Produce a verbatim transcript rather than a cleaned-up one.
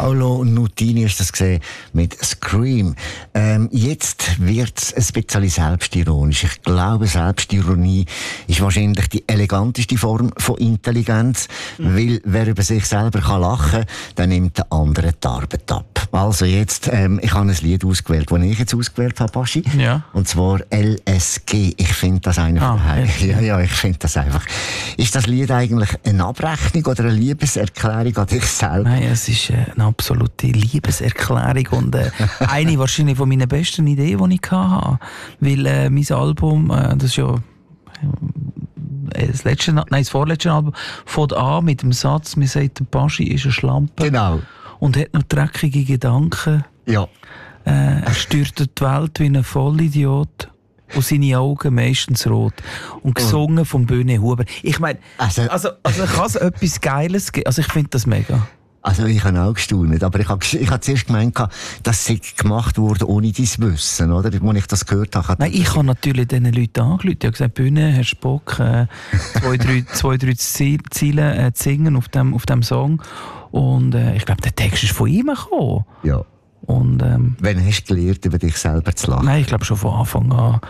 Paolo Nutini ist das gesehen mit Scream. Ähm, jetzt wird es ein bisschen selbstironisch. Ich glaube, Selbstironie ist wahrscheinlich die eleganteste Form von Intelligenz, mhm. weil wer über sich selber kann lachen kann, dann nimmt der andere die Arbeit ab. Also jetzt, ähm, ich habe ein Lied ausgewählt, das ich jetzt ausgewählt habe, Baschi. Ja. Und zwar L S G. Ich finde das eine ah, von ja, ja, ich finde das einfach. Ist das Lied eigentlich eine Abrechnung oder eine Liebeserklärung an dich selber? Nein, es ist eine absolute Liebeserklärung und äh, eine wahrscheinlich von meinen besten Ideen, die ich hatte. Weil äh, mein Album, äh, das ist ja äh, das letzte, nein, das vorletzte Album, fängt an mit dem Satz, man sagt, der Baschi ist eine Schlampe. Genau. Und hat noch dreckige Gedanken. Ja. Äh, er steuert die Welt wie ein Vollidiot. Und seine Augen meistens rot. Und gesungen oh. von Böhne Huber. Ich meine, also, also, also kann es etwas Geiles geben? Also ich finde das mega. Also ich habe auch gestaunt, aber ich habe, ich habe zuerst gemeint, dass es gemacht wurde ohne dein Wissen, oder? Als ich das gehört habe. Nein, ich habe natürlich diesen Leuten angerufen. Ich habe gesagt, Bühne, Herr Spock, äh, zwei, drei, zwei, drei Ziele äh, zu singen auf dem, auf dem Song. Und äh, ich glaube, der Text ist von ihm gekommen. Ja. Und, ähm, Wann hast du gelernt, über dich selber zu lachen? Nein, ich glaube schon von Anfang an.